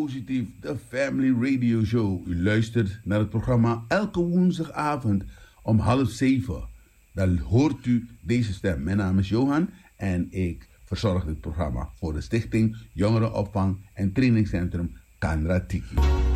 Positief, de Family Radio Show. U luistert naar het programma elke woensdagavond om 6:30. Dan hoort u deze stem. Mijn naam is Johan en ik verzorg dit programma voor de Stichting Jongerenopvang en Trainingscentrum Kanra Tiki.